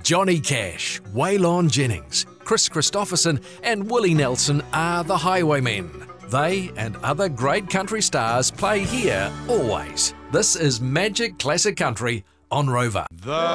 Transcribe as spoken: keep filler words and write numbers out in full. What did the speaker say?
Johnny Cash, Waylon Jennings, Chris Christopherson and Willie Nelson are the Highwaymen. They and other great country stars play here always. This is Magic Classic Country on Rover. The